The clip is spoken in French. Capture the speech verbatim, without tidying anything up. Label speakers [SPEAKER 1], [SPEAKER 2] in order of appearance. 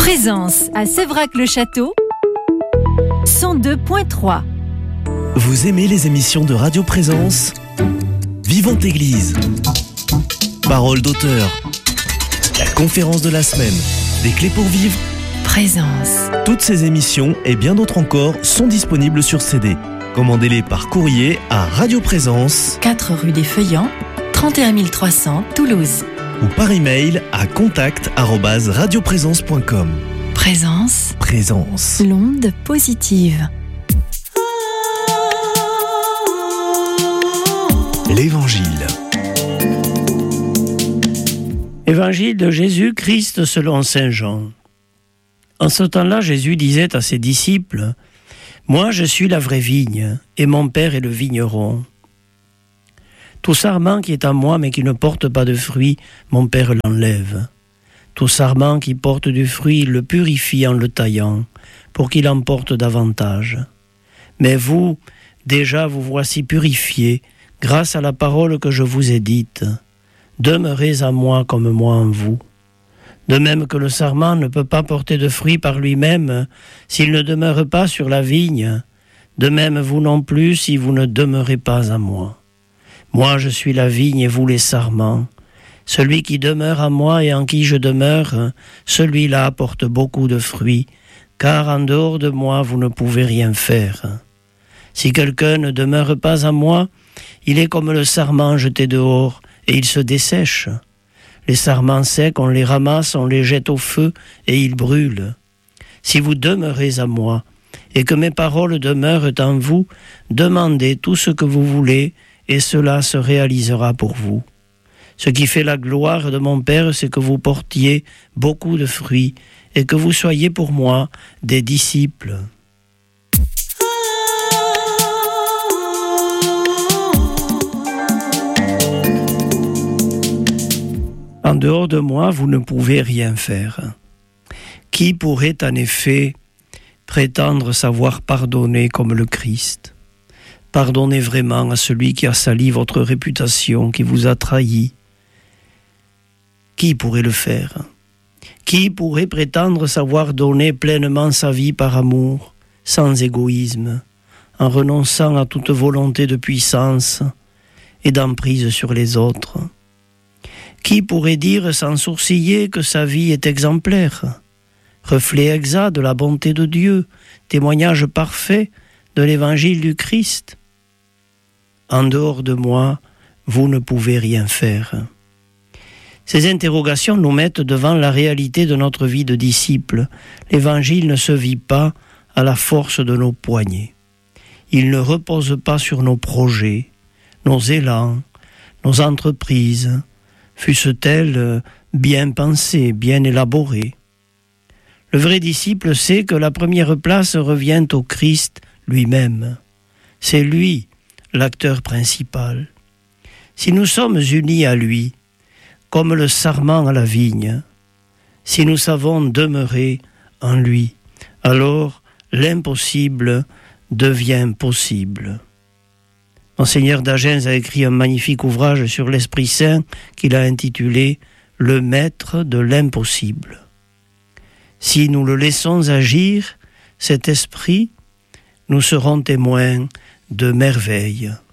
[SPEAKER 1] Présence à Sévrac-le-Château, cent deux point trois.
[SPEAKER 2] Vous aimez les émissions de Radio Présence ? Vivante Église, Parole d'auteur, la conférence de la semaine, des clés pour vivre.
[SPEAKER 1] Présence.
[SPEAKER 2] Toutes ces émissions et bien d'autres encore sont disponibles sur C D. Commandez-les par courrier à Radio Présence,
[SPEAKER 1] quatre rue des Feuillants, trente et un mille trois cents, Toulouse.
[SPEAKER 2] ou par email à contact arobase radioprésence point com.
[SPEAKER 1] Présence.
[SPEAKER 2] Présence.
[SPEAKER 1] L'onde positive.
[SPEAKER 2] L'Évangile.
[SPEAKER 3] Évangile de Jésus-Christ selon saint Jean. En ce temps-là, Jésus disait à ses disciples : « Moi, je suis la vraie vigne, et mon Père est le vigneron. Tout sarment qui est en moi, mais qui ne porte pas de fruit, mon Père l'enlève. Tout sarment qui porte du fruit, il le purifie en le taillant, pour qu'il en porte davantage. Mais vous, déjà vous voici purifiés, grâce à la parole que je vous ai dite. Demeurez en moi comme moi en vous. De même que le sarment ne peut pas porter de fruit par lui-même s'il ne demeure pas sur la vigne, de même vous non plus si vous ne demeurez pas en moi. Moi je suis la vigne et vous les sarments. Celui qui demeure en moi et en qui je demeure, celui-là porte beaucoup de fruits, car en dehors de moi vous ne pouvez rien faire. Si quelqu'un ne demeure pas en moi, il est comme le sarment jeté dehors, et il se dessèche. Les sarments secs, on les ramasse, on les jette au feu, et ils brûlent. Si vous demeurez en moi, et que mes paroles demeurent en vous, demandez tout ce que vous voulez, et cela se réalisera pour vous. Ce qui fait la gloire de mon Père, c'est que vous portiez beaucoup de fruits, et que vous soyez pour moi des disciples. » En dehors de moi, vous ne pouvez rien faire. Qui pourrait en effet prétendre savoir pardonner comme le Christ ? Pardonnez vraiment à celui qui a sali votre réputation, qui vous a trahi. Qui pourrait le faire ? Qui pourrait prétendre savoir donner pleinement sa vie par amour, sans égoïsme, en renonçant à toute volonté de puissance et d'emprise sur les autres ? Qui pourrait dire sans sourciller que sa vie est exemplaire, reflet exact de la bonté de Dieu, témoignage parfait de l'évangile du Christ ? En dehors de moi, vous ne pouvez rien faire. Ces interrogations nous mettent devant la réalité de notre vie de disciple. L'évangile ne se vit pas à la force de nos poignets. Il ne repose pas sur nos projets, nos élans, nos entreprises, fussent-elles bien pensées, bien élaborées. Le vrai disciple sait que la première place revient au Christ lui-même. C'est lui, l'acteur principal. Si nous sommes unis à lui, comme le sarment à la vigne, si nous savons demeurer en lui, alors l'impossible devient possible. Monseigneur d'Agens a écrit un magnifique ouvrage sur l'Esprit Saint qu'il a intitulé « Le maître de l'impossible ». Si nous le laissons agir, cet esprit, nous serons témoins de merveilles.